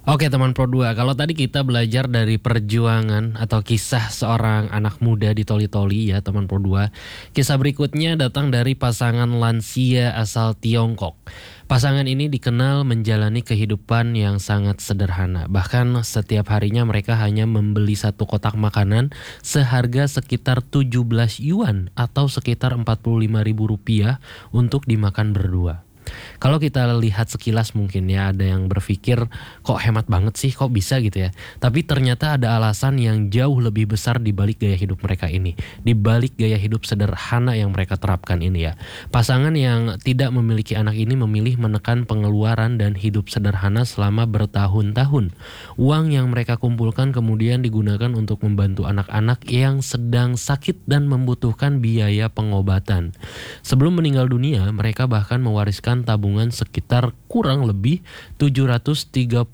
Oke teman Pro 2, kalau tadi kita belajar dari perjuangan atau kisah seorang anak muda di Toli-Toli ya teman Pro 2. Kisah berikutnya datang dari pasangan lansia asal Tiongkok. Pasangan ini dikenal menjalani kehidupan yang sangat sederhana. Bahkan setiap harinya mereka hanya membeli satu kotak makanan seharga sekitar 17 yuan atau sekitar 45.000 rupiah untuk dimakan berdua. Kalau kita lihat sekilas mungkin ya ada yang berpikir kok hemat banget sih, kok bisa gitu ya. Tapi ternyata ada alasan yang jauh lebih besar di balik gaya hidup mereka ini. Di balik gaya hidup sederhana yang mereka terapkan ini ya. Pasangan yang tidak memiliki anak ini memilih menekan pengeluaran dan hidup sederhana selama bertahun-tahun. Uang yang mereka kumpulkan kemudian digunakan untuk membantu anak-anak yang sedang sakit dan membutuhkan biaya pengobatan. Sebelum meninggal dunia, mereka bahkan mewariskan tabungan sekitar kurang lebih 735.000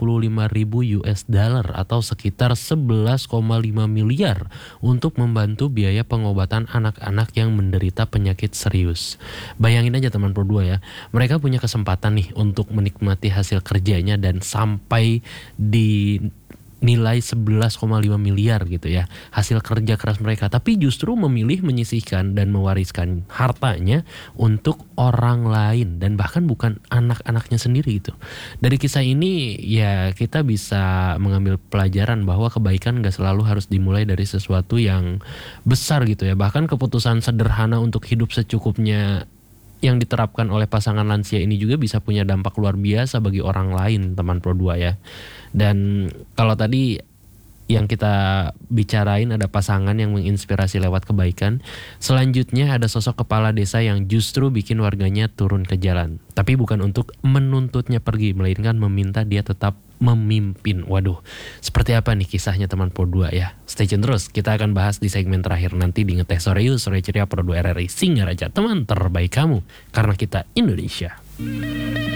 US dollar atau sekitar 11,5 miliar untuk membantu biaya pengobatan anak-anak yang menderita penyakit serius. Bayangin aja teman Pro 2 ya, mereka punya kesempatan nih untuk menikmati hasil kerjanya dan sampai di nilai 11,5 miliar gitu ya hasil kerja keras mereka, tapi justru memilih menyisihkan dan mewariskan hartanya untuk orang lain dan bahkan bukan anak-anaknya sendiri gitu. Dari kisah ini ya kita bisa mengambil pelajaran bahwa kebaikan gak selalu harus dimulai dari sesuatu yang besar gitu ya. Bahkan keputusan sederhana untuk hidup secukupnya yang diterapkan oleh pasangan lansia ini juga bisa punya dampak luar biasa bagi orang lain teman Pro 2 ya. Dan kalau tadi yang kita bicarain ada pasangan yang menginspirasi lewat kebaikan, selanjutnya ada sosok kepala desa yang justru bikin warganya turun ke jalan. Tapi bukan untuk menuntutnya pergi, melainkan meminta dia tetap memimpin. Waduh, seperti apa nih kisahnya teman Pro 2 ya? Stay tune terus, kita akan bahas di segmen terakhir nanti di Ngeteh Sore Yuk, Sore Ceria Pro 2 RRI Singaraja, teman terbaik kamu, karena kita Indonesia.